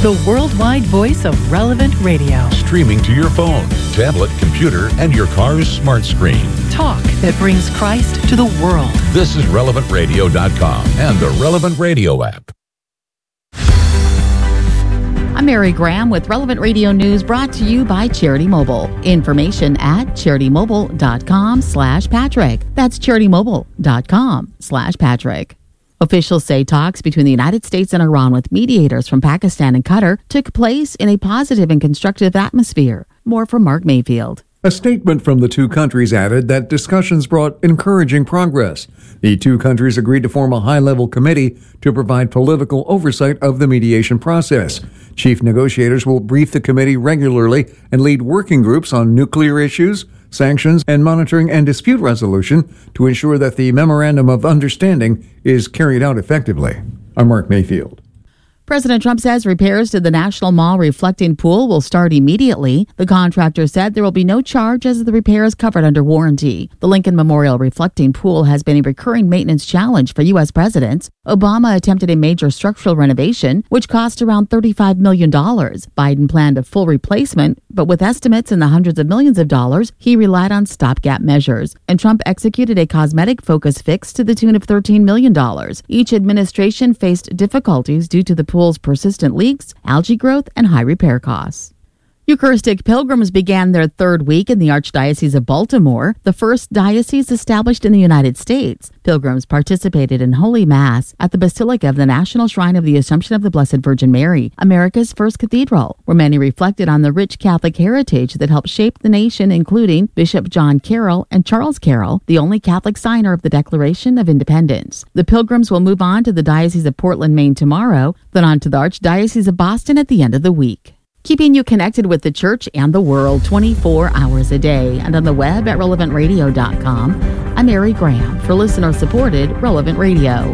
the worldwide voice of Relevant Radio. Streaming to your phone, tablet, computer, and your car's smart screen. Talk that brings Christ to the world. This is RelevantRadio.com and the Relevant Radio app. I'm Mary Graham with Relevant Radio News, brought to you by Charity Mobile. Information at CharityMobile.com/Patrick. That's CharityMobile.com/Patrick. Officials say talks between the United States and Iran with mediators from Pakistan and Qatar took place in a positive and constructive atmosphere. More from Mark Mayfield. A statement from the two countries added that discussions brought encouraging progress. The two countries agreed to form a high-level committee to provide political oversight of the mediation process. Chief negotiators will brief the committee regularly and lead working groups on nuclear issues, sanctions, and monitoring and dispute resolution to ensure that the Memorandum of Understanding is carried out effectively. I'm Mark Mayfield. President Trump says repairs to the National Mall reflecting pool will start immediately. The contractor said there will be no charge as the repair is covered under warranty. The Lincoln Memorial reflecting pool has been a recurring maintenance challenge for U.S. presidents. Obama attempted a major structural renovation, which cost around $35 million. Biden planned a full replacement, but with estimates in the hundreds of millions of dollars, he relied on stopgap measures. And Trump executed a cosmetic-focused fix to the tune of $13 million. Each administration faced difficulties due to the pool's persistent leaks, algae growth, and high repair costs. Eucharistic pilgrims began their third week in the Archdiocese of Baltimore, the first diocese established in the United States. Pilgrims participated in Holy Mass at the Basilica of the National Shrine of the Assumption of the Blessed Virgin Mary, America's first cathedral, where many reflected on the rich Catholic heritage that helped shape the nation, including Bishop John Carroll and Charles Carroll, the only Catholic signer of the Declaration of Independence. The pilgrims will move on to the Diocese of Portland, Maine tomorrow, then on to the Archdiocese of Boston at the end of the week. Keeping you connected with the church and the world 24 hours a day and on the web at RelevantRadio.com. I'm Mary Graham for listener-supported Relevant Radio.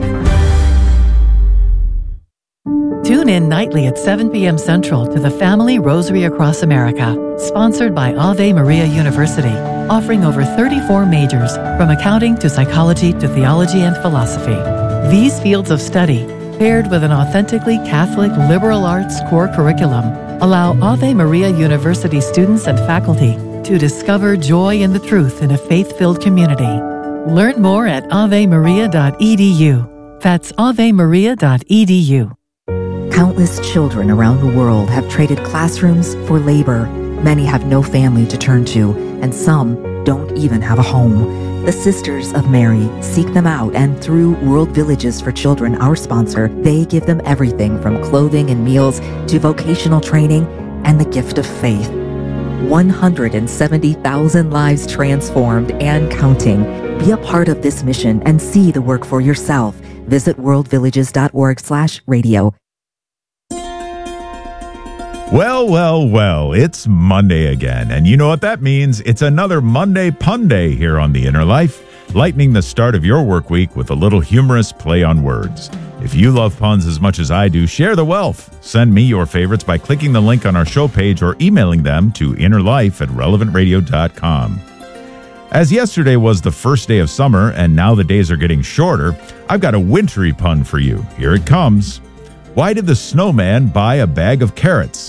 Tune in nightly at 7 p.m. Central to the Family Rosary Across America, sponsored by Ave Maria University, offering over 34 majors, from accounting to psychology to theology and philosophy. These fields of study, paired with an authentically Catholic liberal arts core curriculum, allow Ave Maria University students and faculty to discover joy in the truth in a faith-filled community. Learn more at avemaria.edu. That's avemaria.edu. Countless children around the world have traded classrooms for labor. Many have no family to turn to, and some don't even have a home. The Sisters of Mary seek them out, and through World Villages for Children, our sponsor, they give them everything from clothing and meals to vocational training and the gift of faith. 170,000 lives transformed and counting. Be a part of this mission and see the work for yourself. Visit worldvillages.org/radio. Well, it's Monday again, and you know what that means. It's another Monday Pun Day here on The Inner Life, lightening the start of your work week with a little humorous play on words. If you love puns as much as I do, share the wealth. Send me your favorites by clicking the link on our show page or emailing them to innerlife@relevantradio.com. As yesterday was the first day of summer, and now the days are getting shorter, I've got a wintry pun for you. Here it comes. Why did the snowman buy a bag of carrots?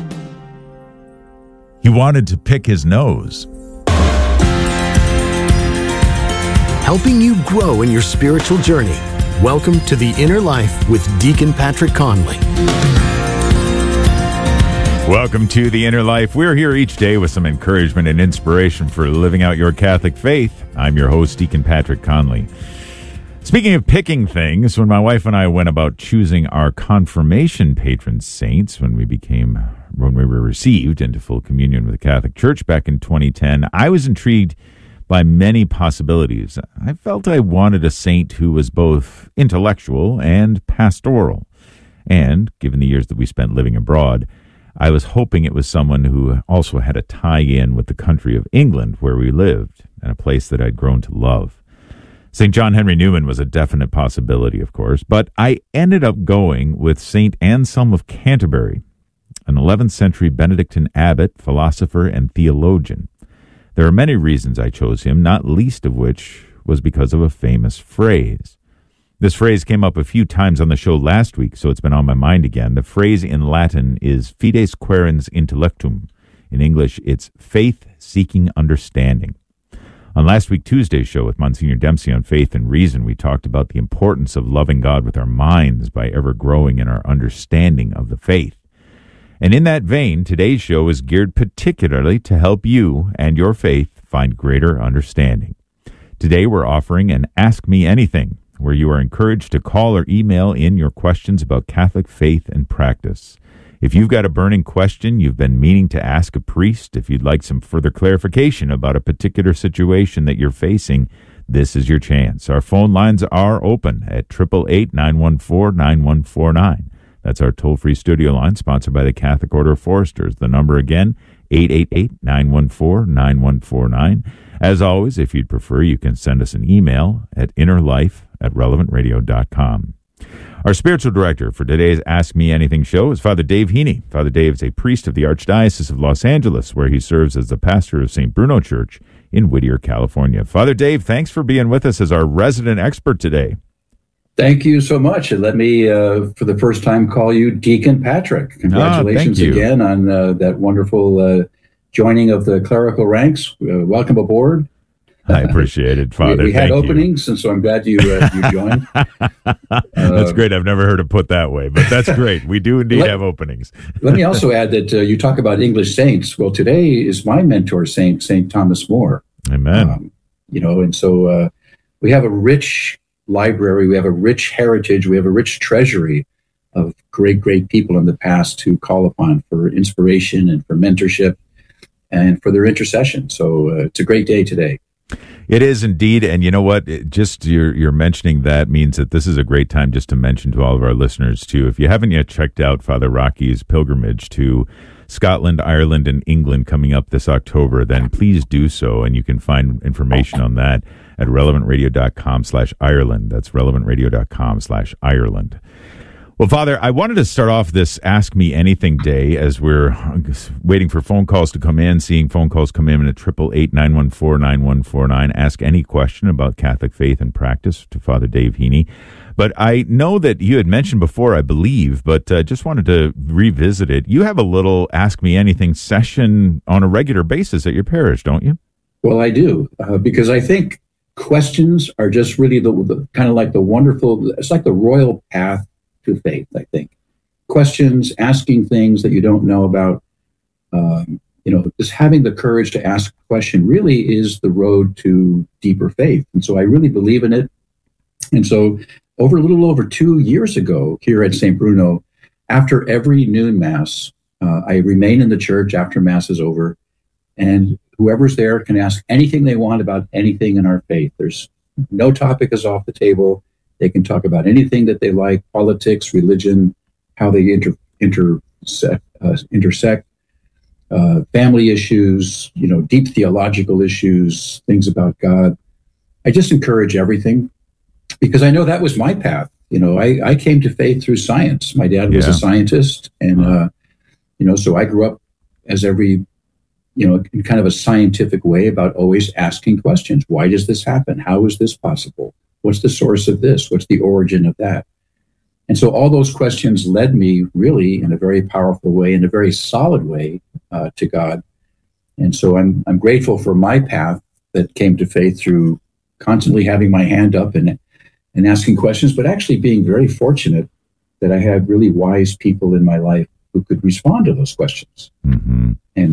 He wanted to pick his nose. Helping you grow in your spiritual journey. Welcome to The Inner Life with Deacon Patrick Conley. Welcome to The Inner Life. We're here each day with some encouragement and inspiration for living out your Catholic faith. I'm your host, Deacon Patrick Conley. Speaking of picking things, when my wife and I went about choosing our confirmation patron saints when we were received into full communion with the Catholic Church back in 2010, I was intrigued by many possibilities. I felt I wanted a saint who was both intellectual and pastoral. And given the years that we spent living abroad, I was hoping it was someone who also had a tie-in with the country of England where we lived and a place that I'd grown to love. St. John Henry Newman was a definite possibility, of course, but I ended up going with St. Anselm of Canterbury, an 11th century Benedictine abbot, philosopher, and theologian. There are many reasons I chose him, not least of which was because of a famous phrase. This phrase came up a few times on the show last week, so it's been on my mind again. The phrase in Latin is fides quaerens intellectum. In English, it's faith seeking understanding. On last week, Tuesday's show with Monsignor Dempsey on Faith and Reason, we talked about the importance of loving God with our minds by ever growing in our understanding of the faith. And in that vein, today's show is geared particularly to help you and your faith find greater understanding. Today, we're offering an Ask Me Anything, where you are encouraged to call or email in your questions about Catholic faith and practice. If you've got a burning question you've been meaning to ask a priest, if you'd like some further clarification about a particular situation that you're facing, this is your chance. Our phone lines are open at 888-914-9149. That's our toll-free studio line, sponsored by the Catholic Order of Foresters. The number again, 888-914-9149. As always, if you'd prefer, you can send us an email at innerlife@relevantradio.com. Our spiritual director for today's Ask Me Anything show is Father Dave Heaney. Father Dave is a priest of the Archdiocese of Los Angeles, where he serves as the pastor of St. Bruno Church in Whittier, California. Father Dave, thanks for being with us as our resident expert today. Thank you so much. And let me, for the first time, call you Deacon Patrick. Congratulations again on that wonderful joining of the clerical ranks. Welcome aboard. I appreciate it, Father. We had openings, and so I'm glad you joined. That's great. I've never heard it put that way, but that's great. We do indeed have openings. Let me also add that you talk about English saints. Well, today is my mentor saint, St. Thomas More. Amen. And so we have a rich library, we have a rich heritage, we have a rich treasury of great, great people in the past to call upon for inspiration and for mentorship and for their intercession. So it's a great day today. It is indeed, and you know what? Just you're mentioning that means that this is a great time just to mention to all of our listeners, too. If you haven't yet checked out Father Rocky's pilgrimage to Scotland, Ireland, and England coming up this October, then please do so, and you can find information on that at relevantradio.com/Ireland. That's relevantradio.com/Ireland. Well, Father, I wanted to start off this Ask Me Anything day as we're waiting for phone calls to come in, seeing phone calls come in at 888-914-9149. Ask any question about Catholic faith and practice to Father Dave Heaney. But I know that you had mentioned before, I believe, but just wanted to revisit it. You have a little Ask Me Anything session on a regular basis at your parish, don't you? Well, I do, because I think questions are just really the kind of like the wonderful, it's like the royal path to faith, I think. Questions, asking things that you don't know about, just having the courage to ask a question really is the road to deeper faith. And so I really believe in it. And so a little over 2 years ago here at St. Bruno, after every noon Mass, I remain in the church after Mass is over, and whoever's there can ask anything they want about anything in our faith. There's no topic is off the table. They can talk about anything that they like, politics, religion, how they intersect, family issues, deep theological issues, things about God. I just encourage everything because I know that was my path. I came to faith through science. My dad was a scientist, and so I grew up as in kind of a scientific way about always asking questions. Why does this happen? How is this possible? What's the source of this? What's the origin of that? And so all those questions led me really in a very powerful way, in a very solid way to God. And so I'm grateful for my path that came to faith through constantly having my hand up and asking questions, but actually being very fortunate that I had really wise people in my life who could respond to those questions. Mm-hmm.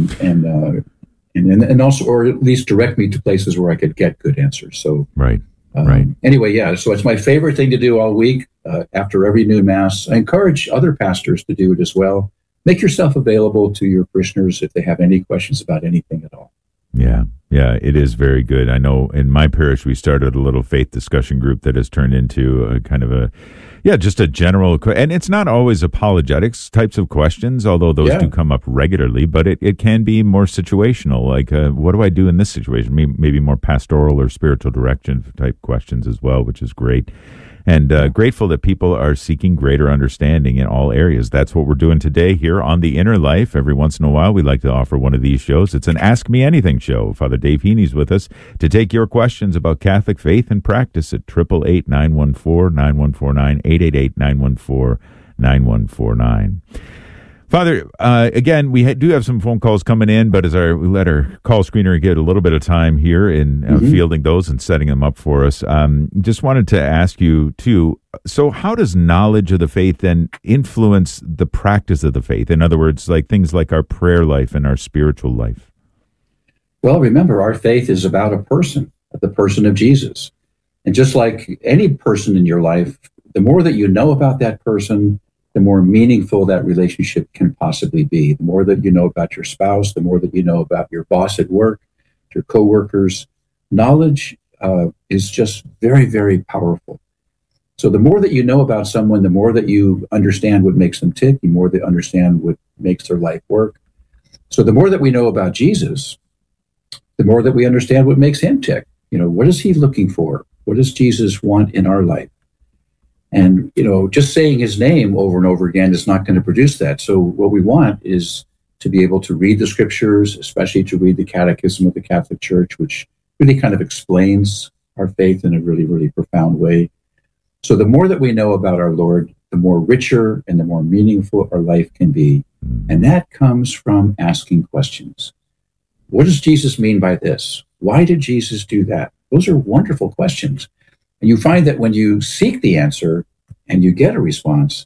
And also, or at least direct me to places where I could get good answers. So right. Anyway, so it's my favorite thing to do all week after every noon Mass. I encourage other pastors to do it as well. Make yourself available to your parishioners if they have any questions about anything at all. Yeah, it is very good. I know in my parish we started a little faith discussion group that has turned into a kind of just a general, and it's not always apologetics types of questions, although those do come up regularly, but it can be more situational, like what do I do in this situation? Maybe more pastoral or spiritual direction type questions as well, which is great. And grateful that people are seeking greater understanding in all areas. That's what we're doing today here on The Inner Life. Every once in a while, we like to offer one of these shows. It's an Ask Me Anything show. Father Dave Heaney's with us to take your questions about Catholic faith and practice at 888-914-9149, 888-914-9149. Father, again, we do have some phone calls coming in, but we let our call screener get a little bit of time here in fielding those and setting them up for us. Just wanted to ask you, too, so how does knowledge of the faith then influence the practice of the faith? In other words, like things like our prayer life and our spiritual life. Well, remember, our faith is about a person, the person of Jesus. And just like any person in your life, the more that you know about that person, the more meaningful that relationship can possibly be. The more that you know about your spouse, the more that you know about your boss at work, your coworkers. Knowledge is just very, very powerful. So the more that you know about someone, the more that you understand what makes them tick, the more they understand what makes their life work. So the more that we know about Jesus, the more that we understand what makes him tick. What is he looking for? What does Jesus want in our life? And, just saying his name over and over again is not going to produce that. So what we want is to be able to read the scriptures, especially to read the Catechism of the Catholic Church, which really kind of explains our faith in a really, really profound way. So the more that we know about our Lord, the more richer and the more meaningful our life can be. And that comes from asking questions. What does Jesus mean by this? Why did Jesus do that? Those are wonderful questions. And you find that when you seek the answer and you get a response,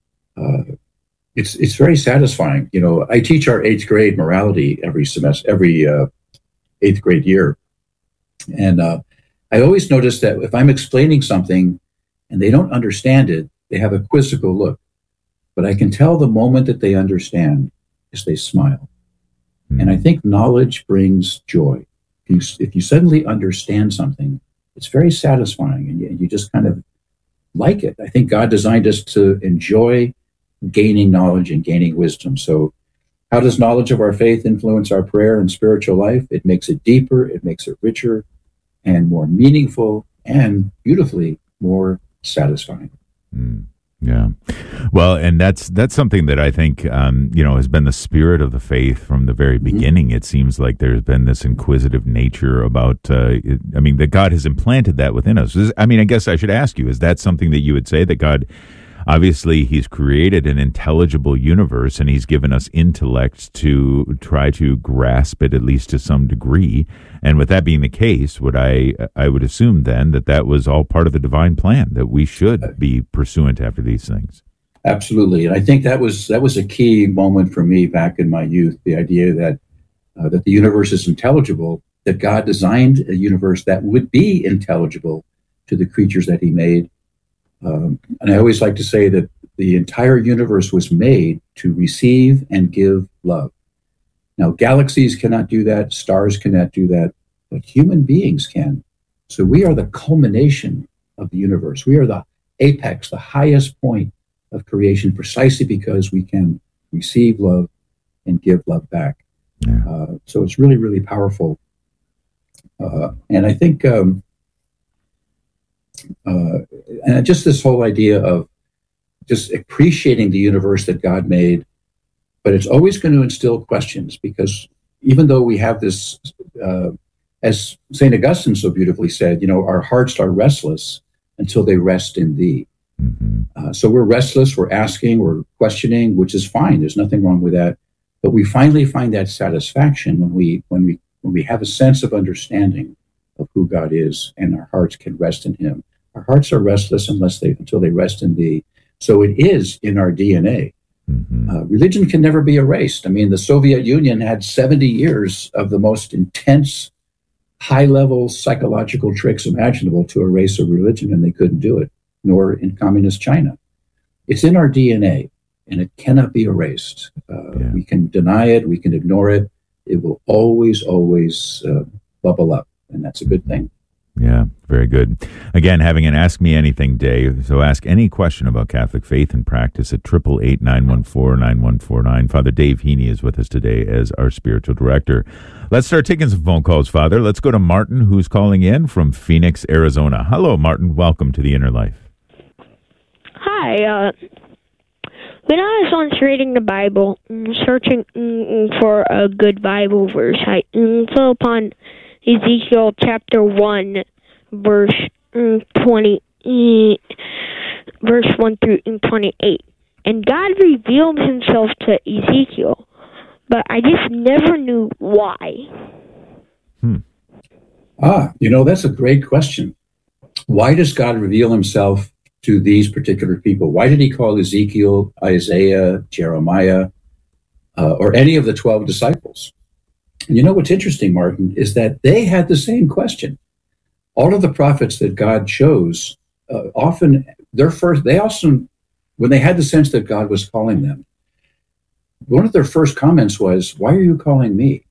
it's very satisfying. I teach our 8th grade morality every semester, every 8th grade year. And I always notice that if I'm explaining something and they don't understand it, they have a quizzical look. But I can tell the moment that they understand is they smile. And I think knowledge brings joy. If you suddenly understand something, it's very satisfying, and you just kind of like it. I think God designed us to enjoy gaining knowledge and gaining wisdom. So how does knowledge of our faith influence our prayer and spiritual life? It makes it deeper, it makes it richer and more meaningful, and beautifully more satisfying. Yeah. Well, and that's something that I think, has been the spirit of the faith from the very beginning. It seems like there's been this inquisitive nature about, that God has implanted that within us. I guess I should ask you, is that something that you would say that God, obviously he's created an intelligible universe and he's given us intellect to try to grasp it at least to some degree. And with that being the case, I would assume then that was all part of the divine plan, that we should be pursuant after these things. Absolutely. And I think that was a key moment for me back in my youth, the idea that the universe is intelligible, that God designed a universe that would be intelligible to the creatures that he made. And I always like to say that the entire universe was made to receive and give love. Now, galaxies cannot do that, stars cannot do that, but human beings can. So we are the culmination of the universe. We are the apex, the highest point of creation, precisely because we can receive love and give love back. Yeah. So it's really, really powerful. And I think and just this whole idea of just appreciating the universe that God made, but it's always going to instill questions, because even though we have this, as St. Augustine so beautifully said, our hearts are restless until they rest in thee. So we're restless, we're asking, we're questioning, which is fine. There's nothing wrong with that. But we finally find that satisfaction when we have a sense of understanding of who God is, and our hearts can rest in him. Our hearts are restless until they rest in thee. So it is in our DNA. Religion can never be erased. The Soviet Union had 70 years of the most intense, high-level psychological tricks imaginable to erase a religion, and they couldn't do it, nor in communist China. It's in our DNA, and it cannot be erased. We can deny it, we can ignore it. It will always, always bubble up, and that's a good thing. Yeah, very good. Again, having an Ask Me Anything day, so ask any question about Catholic faith and practice at 888-914-9149. Father Dave Heaney is with us today as our spiritual director. Let's start taking some phone calls, Father. Let's go to Martin, who's calling in from Phoenix, Arizona. Hello, Martin. Welcome to The Inner Life. when I was once reading the Bible, searching for a good Bible verse, I fell upon Ezekiel chapter 1, verse 20, verse 1 through 28. And God revealed himself to Ezekiel, but I just never knew why. That's a great question. Why does God reveal himself to these particular people? Why did he call Ezekiel, Isaiah, Jeremiah, or any of the 12 disciples? And you know what's interesting, Martin, is that they had the same question. All of the prophets that God chose, often when they had the sense that God was calling them, one of their first comments was, "Why are you calling me?"